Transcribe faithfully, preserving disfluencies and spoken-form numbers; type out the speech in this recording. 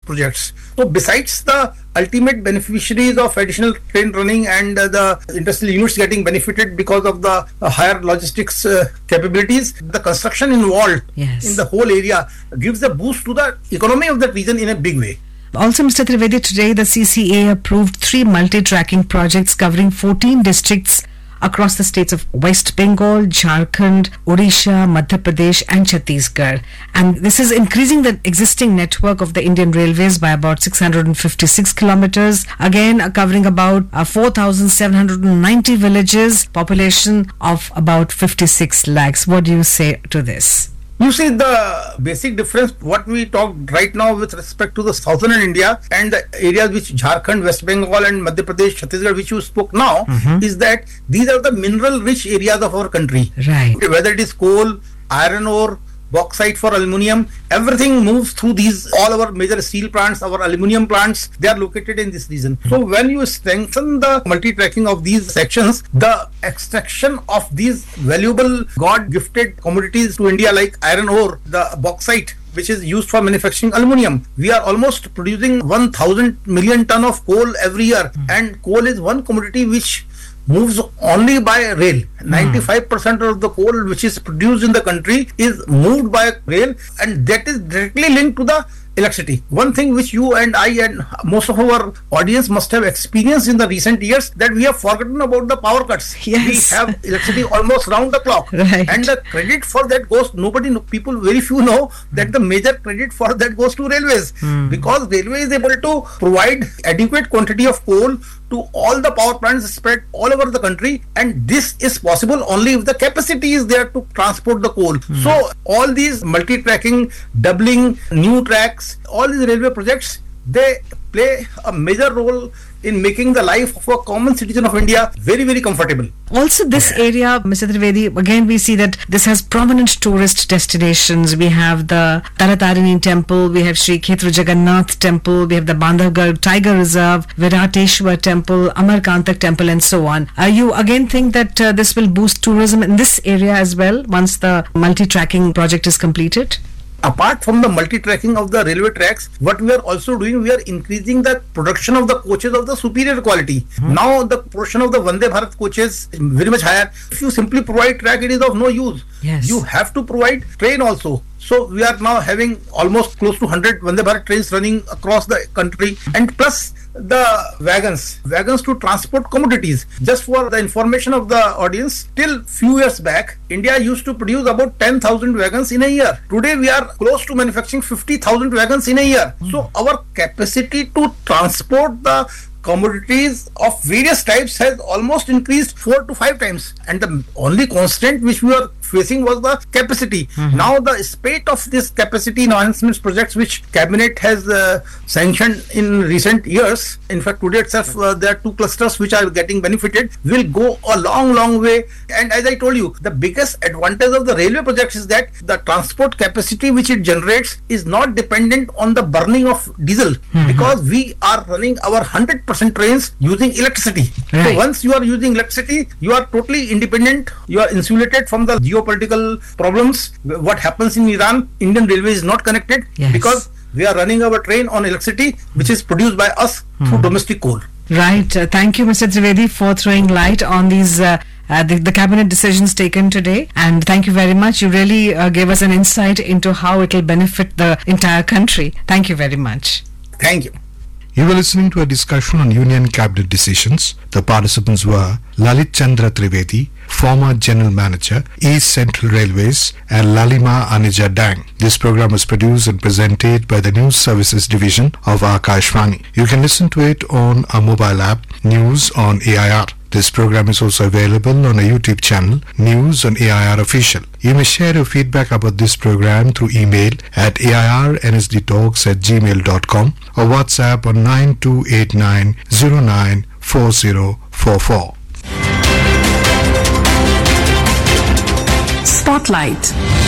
projects. So besides the ultimate beneficiaries of additional train running and uh, the industrial units getting benefited because of the uh, higher logistics uh, capabilities, the construction involved yes. in the whole area gives a boost to the economy of the region in a big way. Also, Mister Trivedi, today the C C A approved three multi-tracking projects covering fourteen districts across the states of West Bengal, Jharkhand, Odisha, Madhya Pradesh and Chhattisgarh. And this is increasing the existing network of the Indian Railways by about six hundred fifty-six kilometers, again uh, covering about uh, four thousand seven hundred ninety villages, population of about fifty-six lakhs. What do you say to this? You see, the basic difference, what we talked right now with respect to the southern India and the areas which Jharkhand, West Bengal and Madhya Pradesh, Chhattisgarh, which you spoke now, mm-hmm. is that these are the mineral rich areas of our country. Right. Whether it is coal, iron ore, bauxite for aluminium, everything moves through these, all our major steel plants, our aluminium plants, they are located in this region. So when you strengthen the multi-tracking of these sections, the extraction of these valuable God-gifted commodities to India like iron ore, the bauxite, which is used for manufacturing aluminium. We are almost producing one thousand million ton of coal every year, mm. and coal is one commodity which moves only by rail. ninety-five percent of the coal which is produced in the country is moved by rail, and that is directly linked to the electricity. One thing which you and I and most of our audience must have experienced in the recent years, that we have forgotten about the power cuts. Yes. We have electricity almost round the clock. Right. And the credit for that goes, nobody, know, people very few know that the major credit for that goes to railways. Mm. Because railway is able to provide adequate quantity of coal to all the power plants spread all over the country, and this is possible only if the capacity is there to transport the coal. Mm. So all these multi-tracking, doubling, new tracks, all these railway projects, they play a major role in making the life of a common citizen of India very, very comfortable. Also, this area, Mister Trivedi, again we see that this has prominent tourist destinations. We have the Taratarini Temple, we have Sri Kshetra Jagannath Temple, we have the Bandhavgarh Tiger Reserve, Virateshwar Temple, Amarkantak Temple and so on. Uh, you again think that uh, this will boost tourism in this area as well once the multi-tracking project is completed? Apart from the multi-tracking of the railway tracks, what we are also doing, we are increasing the production of the coaches of the superior quality. Mm-hmm. Now the portion of the Vande Bharat coaches is very much higher. If you simply provide track, it is of no use. Yes. You have to provide train also. So we are now having almost close to one hundred Vande Bharat trains running across the country, and plus the wagons, wagons to transport commodities. Just for the information of the audience, till few years back, India used to produce about ten thousand wagons in a year. Today we are close to manufacturing fifty thousand wagons in a year. Mm. So our capacity to transport the commodities of various types has almost increased four to five times, and the only constant which we were facing was the capacity. Mm-hmm. Now the spate of this capacity enhancements projects which cabinet has uh, sanctioned in recent years, in fact today itself uh, there are two clusters which are getting benefited, will go a long long way. And as I told you, the biggest advantage of the railway projects is that the transport capacity which it generates is not dependent on the burning of diesel, mm-hmm. because we are running our one hundred percent trains using electricity. Right. So once you are using electricity, you are totally independent, you are insulated from the geopolitical problems. What happens in Iran, Indian Railway is not connected. Yes. Because we are running our train on electricity which is produced by us hmm. through domestic coal. Right. Uh, thank you, Mister Trivedi, for throwing light on these uh, uh, the, the cabinet decisions taken today, and thank you very much. You really uh, gave us an insight into how it will benefit the entire country. Thank you very much. Thank you. You were listening to a discussion on Union Cabinet decisions. The participants were Lalit Chandra Trivedi, former General Manager, East Central Railways, and Lalima Anija Dang. This program was produced and presented by the News Services Division of Akashvani. You can listen to it on our mobile app, News on A I R. This program is also available on a YouTube channel, News on A I R Official. You may share your feedback about this program through email at A I R N S D talks at gmail dot com or WhatsApp on nine two eight nine zero nine four zero four four. Spotlight.